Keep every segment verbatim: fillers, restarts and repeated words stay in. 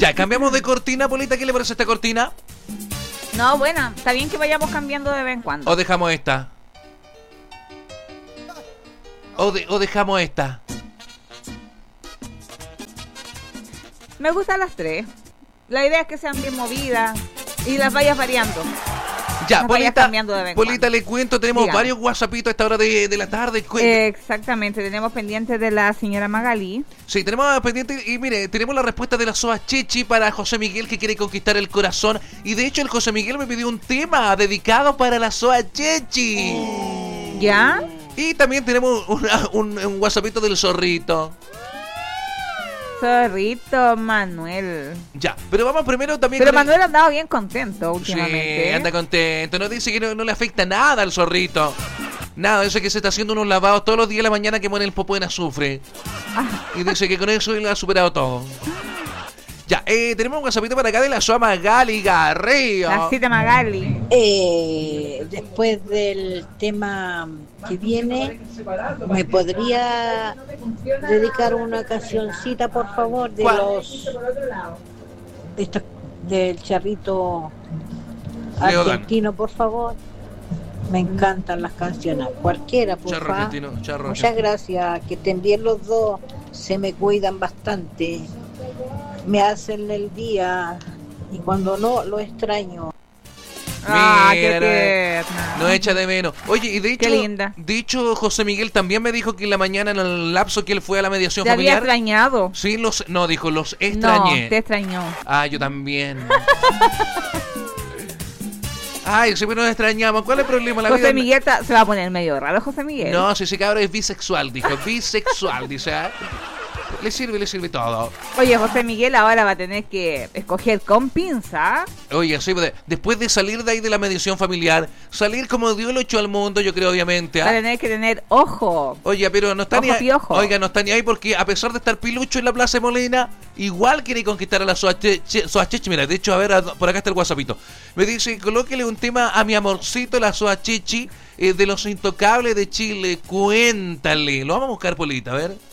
Ya, cambiamos de cortina, Polita. ¿Qué le parece esta cortina? No, bueno, está bien que vayamos cambiando de vez en cuando. ¿O dejamos esta? ¿O, de, o dejamos esta? Me gustan las tres. La idea es que sean bien movidas y las vayas variando. Ya, Polita, Polita, le cuento, tenemos Dígame. varios whatsappitos a esta hora de, de la tarde. Eh, exactamente, tenemos pendientes de la señora Magalí. Sí, tenemos pendiente y mire, tenemos la respuesta de la Soa Chechi para José Miguel, que quiere conquistar el corazón. Y de hecho el José Miguel me pidió un tema dedicado para la Soa Chechi. ¿Ya? Y también tenemos una, un, un whatsappito del zorrito. Zorrito Manuel. Ya, pero vamos primero también. Pero con Manuel el... ha andado bien contento últimamente. Sí, anda contento. Nos dice que no, no le afecta nada al zorrito. Nada, dice que se está haciendo unos lavados todos los días de la mañana que muere el popó en azufre. Ah. Y dice que con eso él ha superado todo. Ya, eh, tenemos un whatsappito para acá de la Soa Magali Garrillo. La cita Magali. Eh, después del tema que viene, ¿me podría dedicar una cancioncita, por favor, de ¿Cuál? los de esta, del charrito Leodan. argentino, por favor? Me encantan las canciones, cualquiera, por Charro favor. argentino, charro Muchas argentino. gracias, que estén bien los dos, se me cuidan bastante, me hacen el día y cuando no, lo extraño. Ah, Mira, qué tierna. no echa de menos. Oye, y de hecho, Qué linda. dicho José Miguel también me dijo que en la mañana, en el lapso que él fue a la mediación Te había familiar. extrañado. Sí, los, no, dijo, los extrañé. No, te extrañó. Ah, yo también. Ay, siempre nos extrañamos. ¿Cuál es el problema? La José vida... Miguel ta- se va a poner medio raro, José Miguel. No, si ese cabrón es bisexual, dijo. Bisexual, dice. ¿eh? Le sirve, le sirve todo. Oye, José Miguel ahora va a tener que escoger con pinza. Oye, sí, de- después de salir de ahí de la mediación familiar, salir como Dios lo echó al mundo, yo creo, obviamente. ¿ah? Va a tener que tener ojo. Oye, pero no está Ojo ni ahí. piojo. Oiga, no está ni ahí porque a pesar de estar pilucho en la Plaza de Molina, igual quiere conquistar a la Soachechi. Soachechi, mira, de hecho, a ver, a- por acá está el WhatsAppito. Me dice, colóquele un tema a mi amorcito, la Soachechi, eh, de los intocables de Chile. Cuéntale. Lo vamos a buscar, Polita, a ver.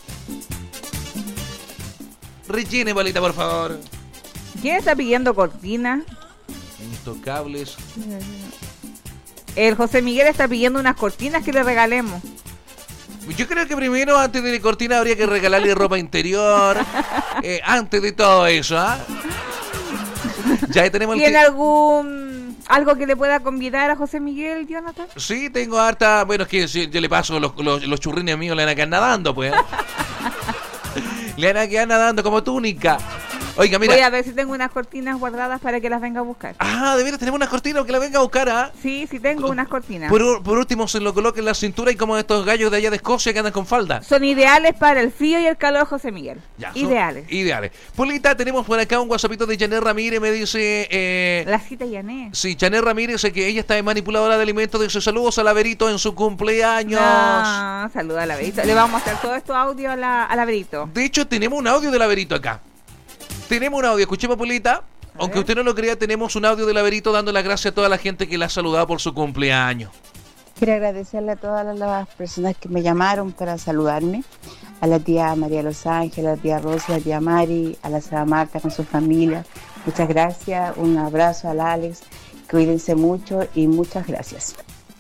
Rellene, Polita, por favor. ¿Quién está pidiendo cortina? Intocables. El José Miguel está pidiendo unas cortinas que le regalemos. Yo creo que primero, antes de la cortina, habría que regalarle ropa interior. eh, antes de todo eso, ¿ah? Ya ahí tenemos el ¿Tiene que... algún algo que le pueda convidar a José Miguel, Jonathan? Sí, tengo harta... Bueno, es que si yo le paso los, los, los churrines míos, le van a quedar nadando, pues. Le van a quedar nadando como túnica. Oiga, mira. Voy a ver si tengo unas cortinas guardadas para que las venga a buscar. Ah, de veras tenemos unas cortinas que la venga a buscar, ¿ah? Sí, sí tengo unas cortinas. Por, por último, se lo coloque en la cintura y como estos gallos de allá de Escocia que andan con falda. Son ideales para el frío y el calor, José Miguel. Ya, son ideales. Ideales. Polita, tenemos por acá un whatsappito de Janet Ramírez, me dice... Eh, La cita Yané. sí, Janet Ramírez dice que ella está de manipuladora de alimentos, dice saludos a Laverito en su cumpleaños. No, saluda a Laverito. Le vamos a hacer todo esto audio a la, a Laverito. De hecho, tenemos un audio de Laverito acá. Tenemos un audio, escuchemos, Polita. Aunque ver. usted no lo crea, tenemos un audio de Laverito dando las gracias a toda la gente que la ha saludado por su cumpleaños. Quiero agradecerle a todas las personas que me llamaron para saludarme. A la tía María Los Ángeles, a la tía Rosa, a la tía Mari, a la señora Marta con su familia. Muchas gracias. Un abrazo al Alex. Cuídense mucho y muchas gracias.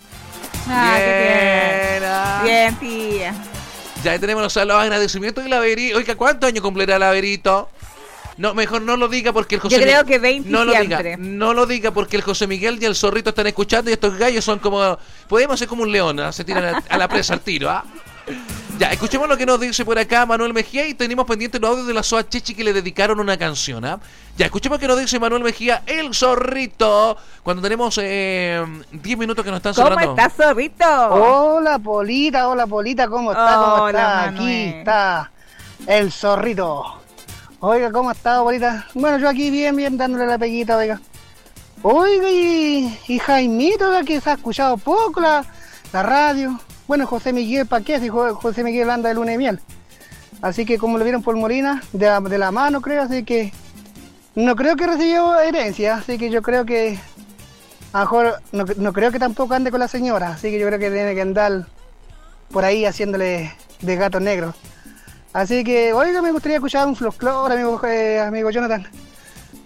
Ah, qué Bien, ah. bien. Bien, tía. Ya ahí tenemos los, los agradecimientos de Laverito. Oiga, ¿cuántos años cumplirá Laverito? No, mejor no lo diga porque el José Yo creo Miguel- que veinte no lo diga, siempre. no lo diga porque el José Miguel y el Zorrito están escuchando y estos gallos son como... Podemos ser como un león, ¿ah? Se tiran a, a la presa al tiro, ¿ah? Ya, escuchemos lo que nos dice por acá Manuel Mejía y tenemos pendiente el audio de la Soa Chechi que le dedicaron una canción, ¿ah? Ya, escuchemos lo que nos dice Manuel Mejía, el Zorrito, cuando tenemos eh, diez minutos que nos están ¿Cómo sobrando. estás, zorrito? Hola Polita, hola Polita, ¿cómo está? ¿Cómo Hola, está? Manuel. Aquí está el zorrito. Oiga, ¿cómo está Polita? Bueno, yo aquí bien, bien, dándole la peguita, oiga. Oiga, y, y Jaimito, oiga, que se ha escuchado poco la, la radio. Bueno, José Miguel, ¿para qué? Si Jo- José Miguel anda de luna de miel. Así que como lo vieron por Molina, de la, de la mano creo, así que no creo que recibió herencia, así que yo creo que a lo mejor no, no creo que tampoco ande con la señora, así que yo creo que tiene que andar por ahí haciéndole de gato negro. Así que, oiga, me gustaría escuchar un folclore, amigo, eh, amigo Jonathan.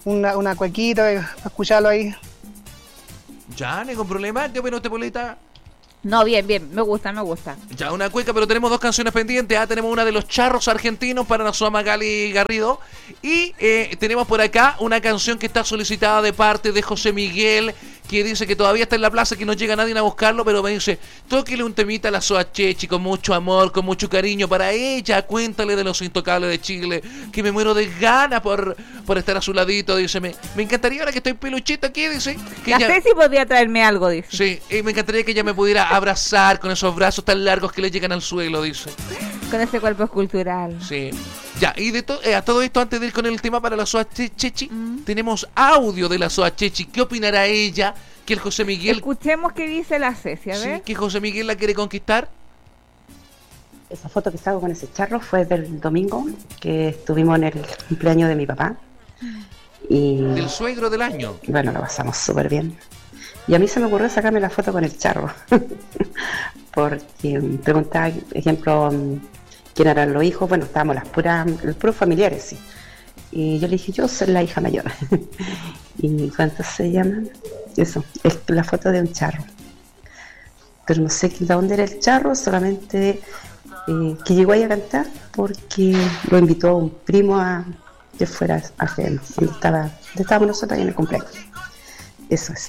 una, una cuequita eh, para escucharlo ahí. Ya, ningún problema. ¿Qué opina usted, Polita? No, bien, bien, me gusta, me gusta. Ya, una cueca, pero tenemos dos canciones pendientes. ¿ah? Tenemos una de los charros argentinos para la Magali Garrido. Y eh, tenemos por acá una canción que está solicitada de parte de José Miguel, que dice que todavía está en la plaza, que no llega nadie a buscarlo, pero me dice, tóquele un temita a la Soa Chechi con mucho amor, con mucho cariño para ella, cuéntale de los intocables de Chile, que me muero de ganas por, por estar a su ladito, dice, me, me encantaría ahora que estoy peluchito aquí, dice, que Ya ella, sé si podría traerme algo, dice. sí, y me encantaría que ella me pudiera abrazar con esos brazos tan largos que le llegan al suelo, dice. Con ese cuerpo escultural. Sí. Ya, y de to eh, a todo esto, antes de ir con el tema para la Soa Chechi, Mm. tenemos audio de la Soa Chechi. ¿Qué opinará ella que el José Miguel... Escuchemos qué dice la Ceci, a Sí, ver. que José Miguel la quiere conquistar? Esa foto que salgo con ese charro fue del domingo, que estuvimos en el cumpleaños de mi papá. Y Del suegro del año. bueno, lo pasamos súper bien. Y a mí se me ocurrió sacarme la foto con el charro. Porque me preguntaba, ejemplo, quién eran los hijos. Bueno, estábamos las puras, los puros familiares, sí. Y yo le dije, yo soy la hija mayor. ¿Y cuántos se llaman? Eso, es la foto de un charro. Pero no sé de dónde era el charro, solamente eh, que llegó ahí a cantar porque lo invitó un primo a que fuera a donde estaba, donde estábamos nosotros ahí en el cumpleaños. Eso es.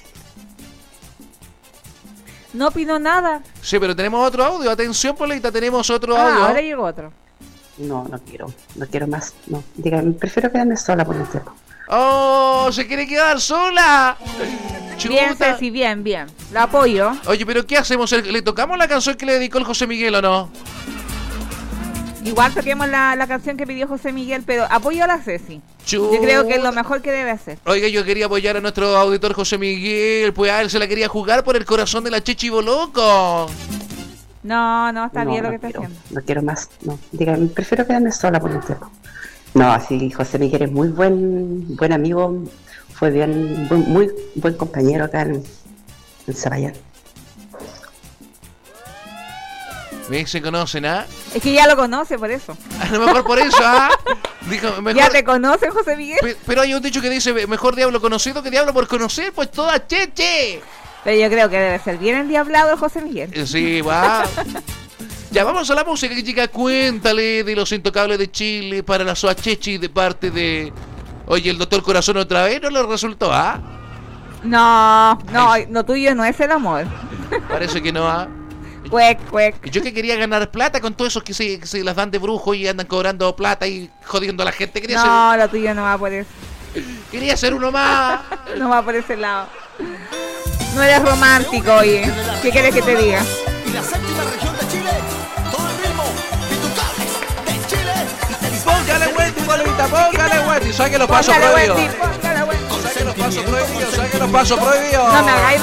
No opinó nada. Sí, pero tenemos otro audio. Atención, Polita, tenemos otro Ah, audio. ahora llegó otro. No, no quiero, no quiero más, no. Dígame, prefiero quedarme sola por un tiempo. ¡Oh! ¡Se quiere quedar sola! Bien, Chuta. Ceci, bien, bien. La apoyo. Oye, pero ¿qué hacemos? ¿Le tocamos la canción que le dedicó el José Miguel o no? Igual toquemos la, la canción que pidió José Miguel, pero apoyo a la Ceci. Yo Chuta. creo que es lo mejor que debe hacer. Oiga, yo quería apoyar a nuestro auditor José Miguel, pues a él se la quería jugar por el corazón de la Chechi Boloco. No, no, está no, bien lo no que está quiero, haciendo. no quiero más, no. Dígame, prefiero quedarme sola por un tiempo. No, así José Miguel es muy buen buen amigo, fue bien, buen, muy buen compañero acá en, en Zapallar. Bien, se conocen, ¿ah? Es que ya lo conoce, por eso. A lo mejor por eso, ¿ah? Dijo, mejor... Ya te conoce, José Miguel. Pe- Pero hay un dicho que dice, mejor diablo conocido que diablo por conocer, pues toda Cheche. Pero yo creo que debe ser bien endiablado el José Miguel. Eh, Sí, va. Ya vamos a la música, chica. Cuéntale de los intocables de Chile para la Soa Chechi de parte de... Oye, el doctor Corazón otra vez no le resultó, ¿ah? No, no, lo tuyo no es el amor. Parece que no, ¿ah? Cuec, cuec. Yo que quería ganar plata con todos esos que se, que se las dan de brujo y andan cobrando plata y jodiendo a la gente. Quería, No, lo tuyo no va por eso. ser, quería ser uno más. No va por ese lado. No eres romántico, oye. ¿Qué quieres que te diga? Y la séptima región de Chile, todo el ritmo, intocables de Chile. Póngale Wendy, bolita, póngale Wendy. Saque los pasos Póngale, prohibidos. Wendy, póngale, Wendy. Saque los pasos prohibidos, saque los pasos prohibidos. No me hagáis